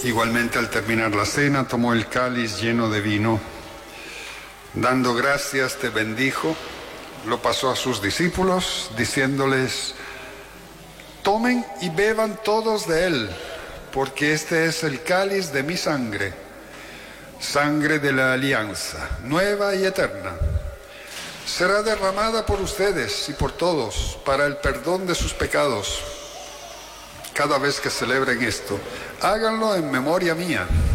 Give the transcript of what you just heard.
Igualmente, al terminar la cena, tomó el cáliz lleno de vino. Dando gracias, te bendijo, lo pasó a sus discípulos, diciéndoles: tomen y beban todos de él, porque este es el cáliz de mi sangre, sangre de la alianza, nueva y eterna. Será derramada por ustedes y por todos para el perdón de sus pecados. Cada vez que celebren esto, háganlo en memoria mía.